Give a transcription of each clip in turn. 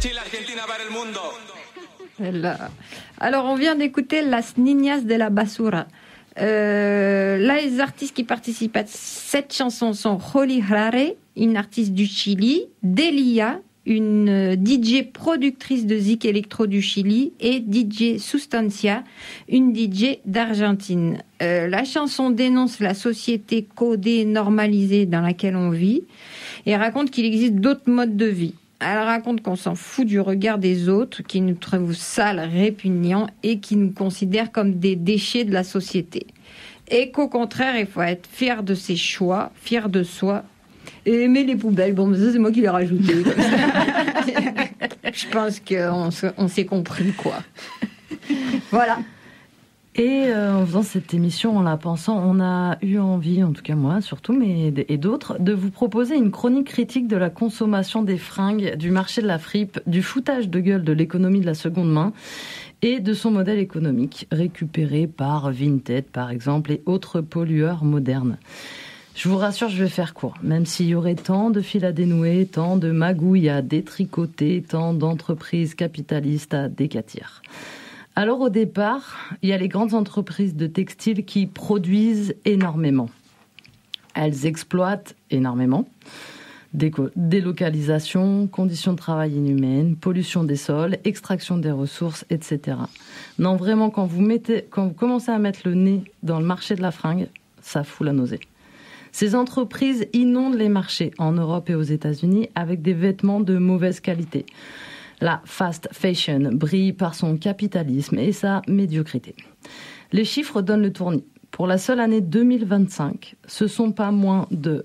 Chile, Argentina para el mundo. Alors, on vient d'écouter Las Niñas de la Basura. Là, les artistes qui participent à cette chanson sont Joli Rare, une artiste du Chili, Delia, une DJ productrice de zik électro du Chili, et DJ Sustancia, une DJ d'Argentine. La chanson dénonce la société codée, normalisée dans laquelle on vit, et raconte qu'il existe d'autres modes de vie. Elle raconte qu'on s'en fout du regard des autres, qui nous trouvent sales, répugnants, et qui nous considèrent comme des déchets de la société. Et qu'au contraire, il faut être fier de ses choix, fier de soi, et aimer les poubelles. Bon, ça, c'est moi qui l'ai rajouté. Je pense qu'on s'est compris, quoi. Voilà. Et en faisant cette émission, en la pensant, on a eu envie, en tout cas moi surtout, et d'autres, de vous proposer une chronique critique de la consommation des fringues, du marché de la fripe, du foutage de gueule de l'économie de la seconde main et de son modèle économique, récupéré par Vinted par exemple et autres pollueurs modernes. Je vous rassure, je vais faire court, même s'il y aurait tant de fils à dénouer, tant de magouilles à détricoter, tant d'entreprises capitalistes à décatir. Alors au départ, il y a les grandes entreprises de textile qui produisent énormément. Elles exploitent énormément. Délocalisation, conditions de travail inhumaines, pollution des sols, extraction des ressources, etc. Non, vraiment, quand vous commencez à mettre le nez dans le marché de la fringue, ça fout la nausée. Ces entreprises inondent les marchés en Europe et aux États-Unis avec des vêtements de mauvaise qualité. La fast fashion brille par son capitalisme et sa médiocrité. Les chiffres donnent le tournis. Pour la seule année 2025, ce sont pas moins de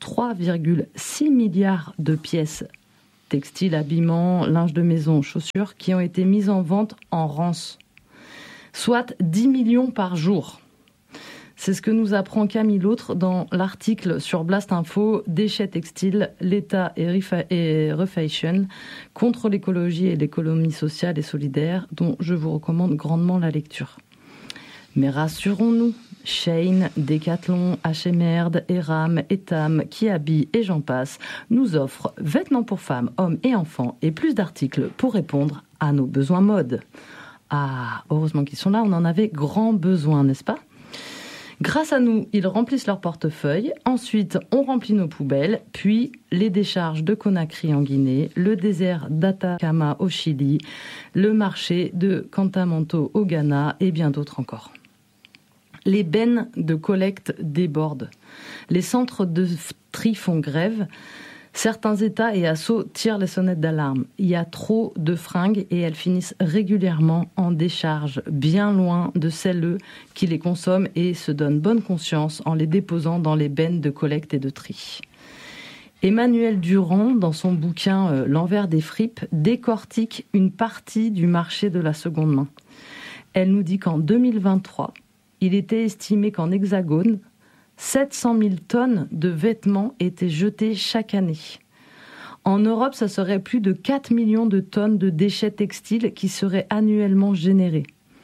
3,6 milliards de pièces textiles, habillements, linge de maison, chaussures qui ont été mises en vente en rance, soit 10 millions par jour. C'est ce que nous apprend Camille Lautre dans l'article sur Blast Info, Déchets textiles, l'État et Refashion contre l'écologie et l'économie sociale et solidaire, dont je vous recommande grandement la lecture. Mais rassurons-nous, Shein, Decathlon, H&M, Eram, Etam, Kiabi et j'en passe nous offrent vêtements pour femmes, hommes et enfants et plus d'articles pour répondre à nos besoins mode. Ah, heureusement qu'ils sont là, on en avait grand besoin, n'est-ce pas ? Grâce à nous, ils remplissent leur portefeuille. Ensuite, on remplit nos poubelles. Puis, les décharges de Conakry en Guinée, le désert d'Atacama au Chili, le marché de Cantamanto au Ghana et bien d'autres encore. Les bennes de collecte débordent. Les centres de tri font grève. Certains États et assos tirent les sonnettes d'alarme. Il y a trop de fringues et elles finissent régulièrement en décharge, bien loin de celles qui les consomment et se donnent bonne conscience en les déposant dans les bennes de collecte et de tri. Emmanuelle Durand, dans son bouquin L'envers des fripes, décortique une partie du marché de la seconde main. Elle nous dit qu'en 2023, il était estimé qu'en Hexagone, 700 000 tonnes de vêtements étaient jetées chaque année. En Europe, ça serait plus de 4 millions de tonnes de déchets textiles qui seraient annuellement générés.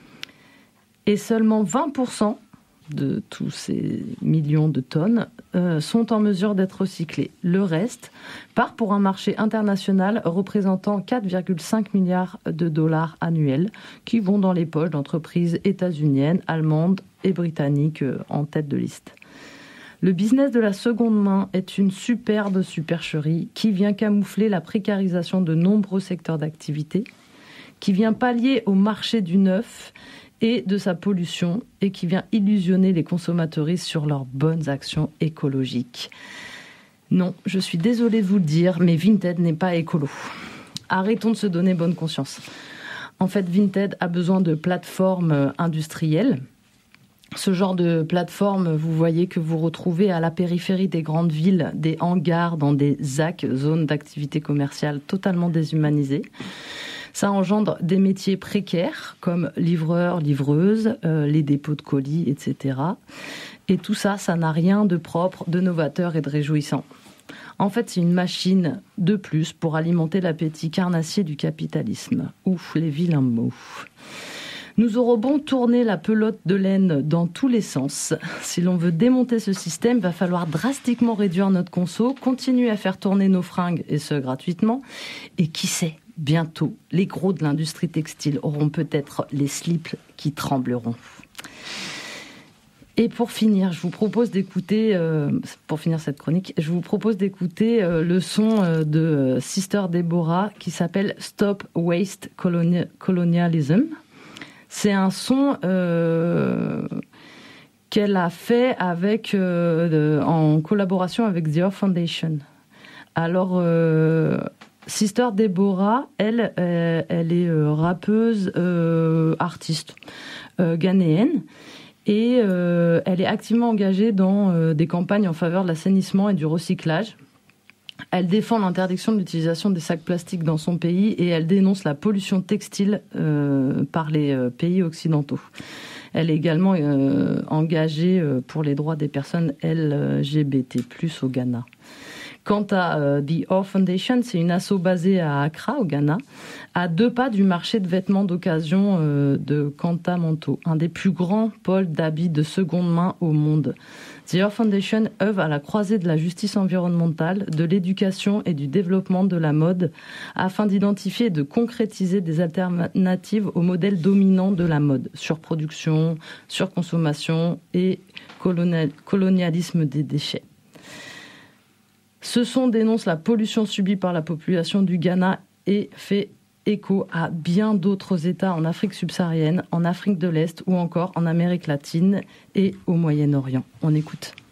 Et seulement 20% de tous ces millions de tonnes sont en mesure d'être recyclés. Le reste part pour un marché international représentant 4,5 milliards de dollars annuels qui vont dans les poches d'entreprises états-uniennes, allemandes et britanniques en tête de liste. Le business de la seconde main est une superbe supercherie qui vient camoufler la précarisation de nombreux secteurs d'activité, qui vient pallier au marché du neuf et de sa pollution et qui vient illusionner les consommateuristes sur leurs bonnes actions écologiques. Non, je suis désolée de vous le dire, mais Vinted n'est pas écolo. Arrêtons de se donner bonne conscience. En fait, Vinted a besoin de plateformes industrielles. Ce genre de plateforme, vous voyez, que vous retrouvez à la périphérie des grandes villes, des hangars, dans des ZAC, zones d'activité commerciale totalement déshumanisées. Ça engendre des métiers précaires comme livreurs, livreuses, les dépôts de colis, etc. Et tout ça, ça n'a rien de propre, de novateur et de réjouissant. En fait, c'est une machine de plus pour alimenter l'appétit carnassier du capitalisme. Ouf, les vilains mots. Nous aurons beau tourner la pelote de laine dans tous les sens. Si l'on veut démonter ce système, il va falloir drastiquement réduire notre conso, continuer à faire tourner nos fringues, et ce gratuitement. Et qui sait, bientôt, les gros de l'industrie textile auront peut-être les slips qui trembleront. Et pour finir, je vous propose d'écouter, pour finir cette chronique, je vous propose d'écouter le son de Sister Deborah qui s'appelle Stop Waste Colonialism. C'est un son qu'elle a fait avec, en collaboration avec The Earth Foundation. Alors, Sister Deborah, elle est rappeuse, artiste ghanéenne. Et elle est activement engagée dans des campagnes en faveur de l'assainissement et du recyclage. Elle défend l'interdiction de l'utilisation des sacs plastiques dans son pays et elle dénonce la pollution textile par les pays occidentaux. Elle est également engagée pour les droits des personnes LGBT+, au Ghana. Quant à The Earth Foundation, c'est une asso basée à Accra, au Ghana, à 2 pas du marché de vêtements d'occasion de Kantamanto, un des plus grands pôles d'habits de seconde main au monde. The Earth Foundation œuvre à la croisée de la justice environnementale, de l'éducation et du développement de la mode, afin d'identifier et de concrétiser des alternatives au modèle dominant de la mode, surproduction, surconsommation et colonialisme des déchets. Ce son dénonce la pollution subie par la population du Ghana et fait écho à bien d'autres États en Afrique subsaharienne, en Afrique de l'Est ou encore en Amérique latine et au Moyen-Orient. On écoute.